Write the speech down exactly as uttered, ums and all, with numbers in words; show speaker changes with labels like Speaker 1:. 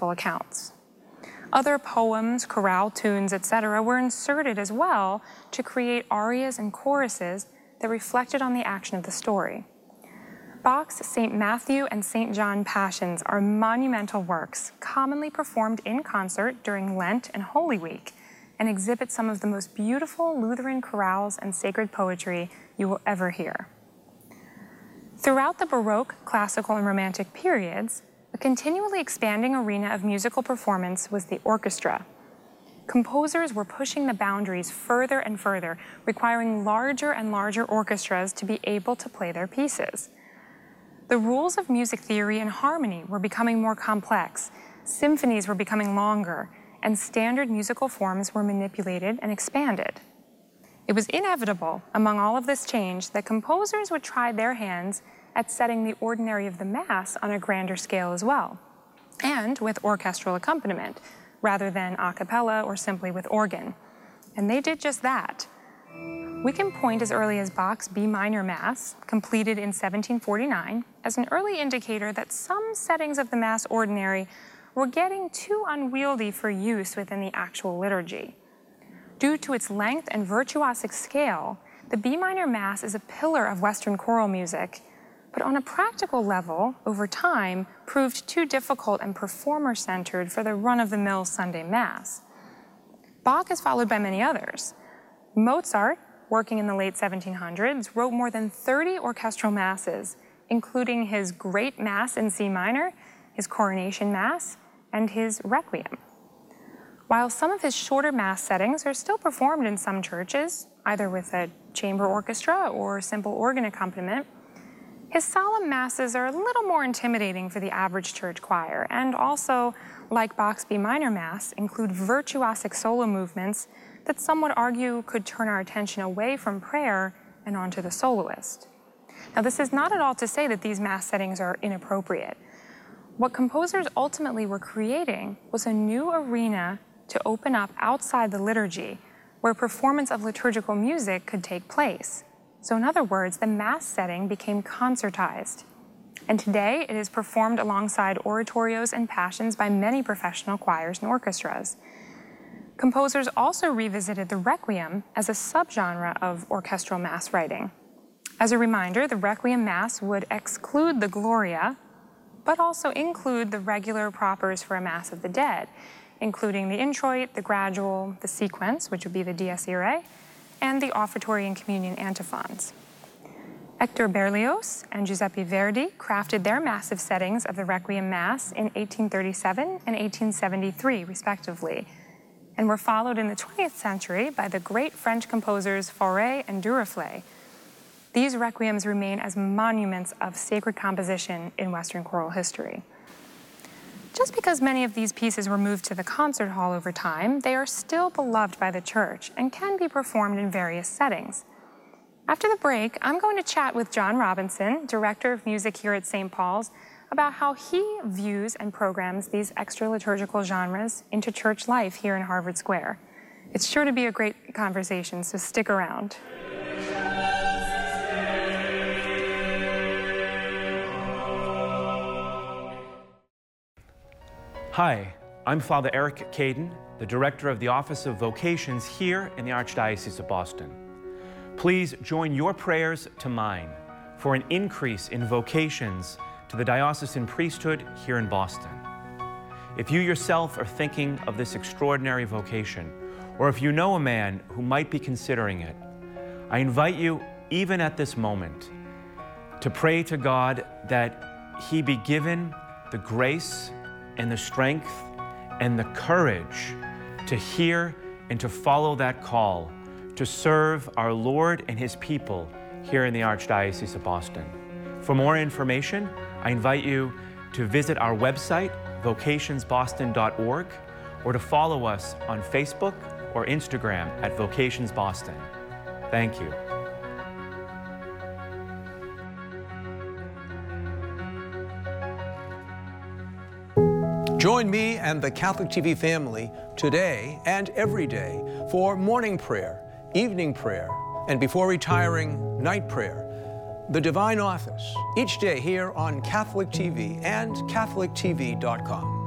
Speaker 1: gospel accounts. Other poems, chorale tunes, et cetera were inserted as well to create arias and choruses that reflected on the action of the story. Bach's Saint Matthew and Saint John Passions are monumental works commonly performed in concert during Lent and Holy Week and exhibit some of the most beautiful Lutheran chorales and sacred poetry you will ever hear. Throughout the Baroque, Classical, and Romantic periods, a continually expanding arena of musical performance was the orchestra. Composers were pushing the boundaries further and further, requiring larger and larger orchestras to be able to play their pieces. The rules of music theory and harmony were becoming more complex, symphonies were becoming longer, and standard musical forms were manipulated and expanded. It was inevitable, among all of this change, that composers would try their hands at setting the ordinary of the Mass on a grander scale as well, and with orchestral accompaniment, rather than a cappella or simply with organ. And they did just that. We can point as early as Bach's B minor Mass, completed in seventeen forty-nine, as an early indicator that some settings of the Mass ordinary were getting too unwieldy for use within the actual liturgy. Due to its length and virtuosic scale, the B minor Mass is a pillar of Western choral music, but on a practical level, over time, proved too difficult and performer-centered for the run-of-the-mill Sunday Mass. Bach is followed by many others. Mozart, working in the late seventeen hundreds, wrote more than thirty orchestral masses, including his Great Mass in C minor, his Coronation Mass, and his Requiem. While some of his shorter Mass settings are still performed in some churches, either with a chamber orchestra or simple organ accompaniment, his solemn Masses are a little more intimidating for the average church choir, and also, like Bach's B minor Mass, include virtuosic solo movements that some would argue could turn our attention away from prayer and onto the soloist. Now, this is not at all to say that these Mass settings are inappropriate. What composers ultimately were creating was a new arena to open up outside the liturgy, where performance of liturgical music could take place. So in other words, the Mass setting became concertized. And today it is performed alongside oratorios and passions by many professional choirs and orchestras. Composers also revisited the Requiem as a subgenre of orchestral Mass writing. As a reminder, the Requiem Mass would exclude the Gloria, but also include the regular propers for a Mass of the Dead, including the introit, the gradual, the sequence, which would be the Dies Irae, and the offertory and communion antiphons. Hector Berlioz and Giuseppe Verdi crafted their massive settings of the Requiem Mass in eighteen thirty-seven and eighteen seventy-three, respectively, and were followed in the twentieth century by the great French composers Fauré and Duruflé. These requiems remain as monuments of sacred composition in Western choral history. Just because many of these pieces were moved to the concert hall over time, they are still beloved by the church and can be performed in various settings. After the break, I'm going to chat with John Robinson, Director of Music here at Saint Paul's, about how he views and programs these extra liturgical genres into church life here in Harvard Square. It's sure to be a great conversation, so stick around.
Speaker 2: Hi, I'm Father Eric Caden, the Director of the Office of Vocations here in the Archdiocese of Boston. Please join your prayers to mine for an increase in vocations to the diocesan priesthood here in Boston. If you yourself are thinking of this extraordinary vocation, or if you know a man who might be considering it, I invite you, even at this moment, to pray to God that he be given the grace and the strength and the courage to hear and to follow that call to serve our Lord and his people here in the Archdiocese of Boston. For more information, I invite you to visit our website, vocations boston dot org, or to follow us on Facebook or Instagram at Vocations Boston. Thank you.
Speaker 3: Join me and the Catholic T V family today and every day for morning prayer, evening prayer, and before retiring, night prayer, the Divine Office, each day here on Catholic T V and Catholic T V dot com.